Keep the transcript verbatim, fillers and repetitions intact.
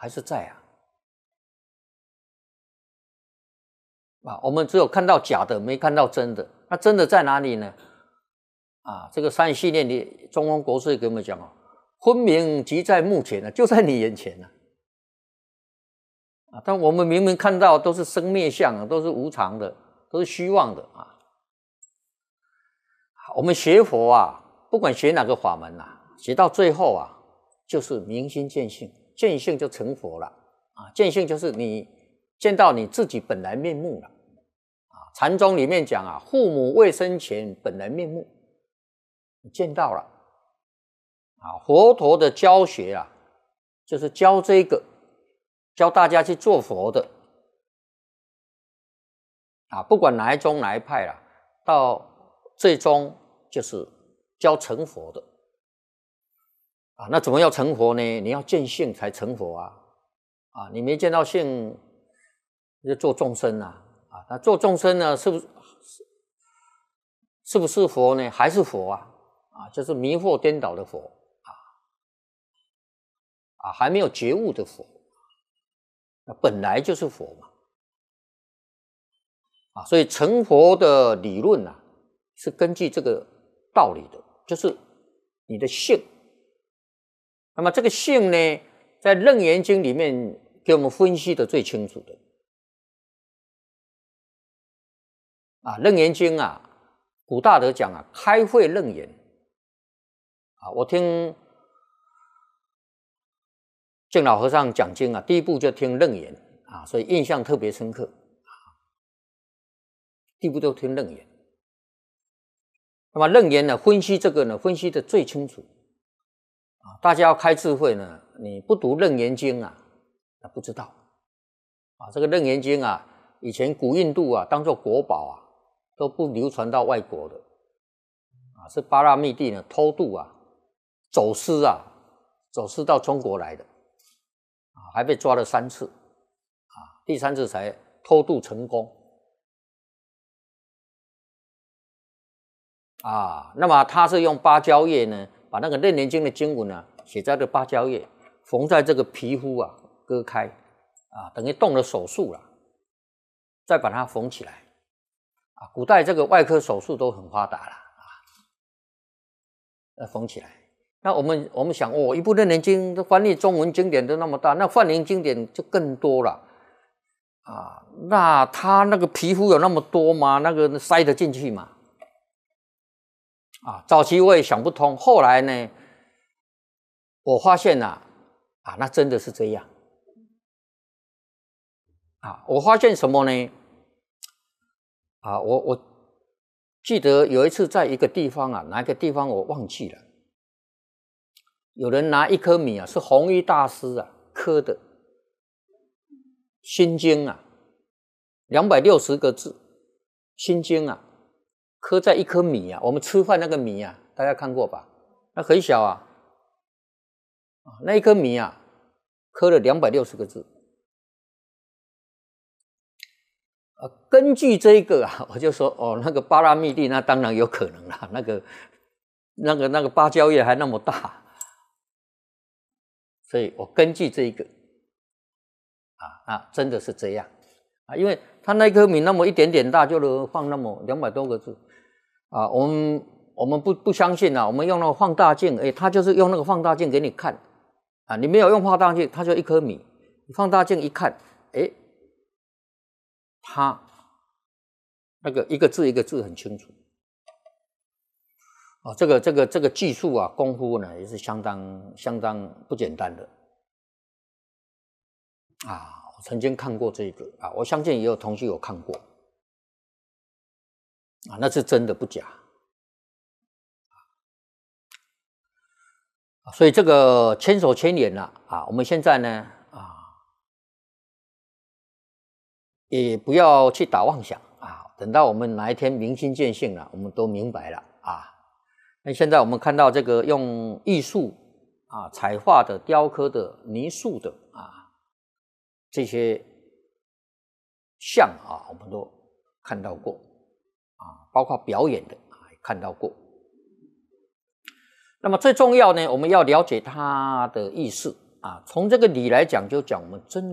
还是在啊？啊，我们只有看到假的，没看到真的。那真的在哪里呢？啊，这个三十系列里，中峰国师给我们讲哦，分明即在目前呢，就在你眼前呢。啊，但我们明明看到都是生灭相啊，都是无常的，都是虚妄的啊。我们学佛啊，不管学哪个法门啊，学到最后啊，就是明心见性，见性就成佛了啊。见性就是你见到你自己本来面目了啊。禅宗里面讲啊，父母未生前本来面目，你见到了啊。佛陀的教学啊，就是教这个，教大家去做佛的啊，不管哪一宗哪一派啦，到最终就是教成佛的啊。那怎么要成佛呢？你要见性才成佛啊！啊，你没见到性，就做众生啊！啊，那做众生呢，是不是是不是佛呢？还是佛啊？啊，就是迷惑颠倒的佛啊！啊，还没有觉悟的佛，那本来就是佛嘛！啊，所以成佛的理论啊，是根据这个道理的，就是你的性。那么这个性呢，在《楞严经》里面给我们分析的最清楚的啊，《楞严经》啊，古大德讲啊，开慧楞严啊，我听净老和尚讲经啊，第一部就听楞严啊，所以印象特别深刻啊，第一部都听楞严。那么楞严呢，分析这个呢，分析的最清楚啊。大家要开智慧呢，你不读楞严经啊，那不知道啊。这个楞严经啊，以前古印度啊，当作国宝啊，都不流传到外国的啊，是巴拉密帝呢偷渡啊，走私啊，走私到中国来的啊，还被抓了三次啊，第三次才偷渡成功。啊，那么他是用芭蕉叶呢，把那个楞严经的经文呢，写在这芭蕉叶，缝在这个皮肤啊，割开啊，等于动了手术了，再把它缝起来啊。古代这个外科手术都很发达了啊，要缝起来。那我们我们想哦，一部楞严经的翻译中文经典都那么大，那梵灵经典就更多了啊。那他那个皮肤有那么多吗？那个塞得进去吗？啊，早期我也想不通，后来呢，我发现啊，啊，那真的是这样。啊，我发现什么呢？啊，我我记得有一次在一个地方啊，哪一个地方我忘记了，有人拿一颗米啊，是弘一大师啊刻的心经啊，两百六十个字，心经啊。刻在一颗米啊，我们吃饭那个米啊，大家看过吧？那很小啊，那一颗米啊，刻了两百六十个字。呃，根据这个啊，我就说哦，那个巴拉密帝那当然有可能啦，那个那个那个芭蕉叶还那么大，所以我根据这个啊，那真的是这样啊，因为它那颗米那么一点点大，就能放那么两百多个字。啊，我们我们不不相信啊，我们用那个放大镜，诶，他就是用那个放大镜给你看啊，你没有用放大镜，它就一颗米，放大镜一看，诶，它那个一个字一个字很清楚啊，这个这个这个技术啊，功夫呢也是相当相当不简单的啊。我曾经看过这个啊，我相信也有同学有看过。啊，那是真的不假啊！所以这个千手千眼了啊！我们现在呢啊，也不要去打妄想啊！等到我们哪一天明心见性了，我们都明白了啊！那现在我们看到这个用艺术啊、彩画的、雕刻的、泥塑的啊，这些像啊，我们都看到过。啊，包括表演的啊，看到过。那么最重要呢，我们要了解它的意思啊，从这个理来讲，就讲我们真。